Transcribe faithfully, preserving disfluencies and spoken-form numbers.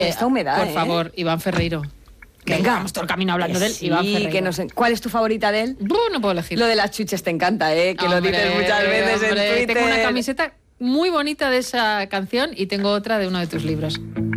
esta humedad, Por ¿eh? favor, Iván Ferreiro. Que Venga. vamos todo el camino hablando de él. Sí, Iván Ferreiro. que no sé. ¿Cuál es tu favorita de él? Buh, no puedo elegir. Lo de las chuches te encanta, ¿eh? Que Hombre, lo dices muchas veces hombre, en Twitter. Tengo una camiseta muy bonita de esa canción y tengo otra de uno de tus libros.